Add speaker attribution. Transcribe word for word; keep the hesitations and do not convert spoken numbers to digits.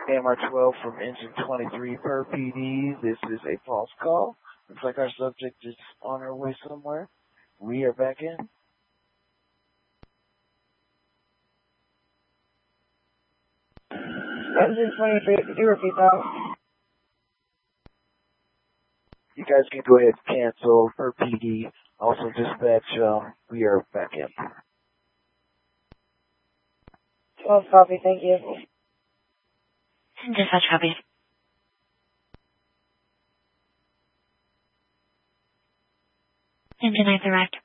Speaker 1: A M R twelve from Engine twenty-three per P D. This is a false call. Looks like our subject is on her way somewhere. We are back in.
Speaker 2: Engine twenty-three, could you repeat that?
Speaker 1: You guys can go ahead and cancel per P D. Also dispatch, um, we are back in.
Speaker 2: twelve copy, thank you.
Speaker 3: Dispatch copy. Engine ninth arrived.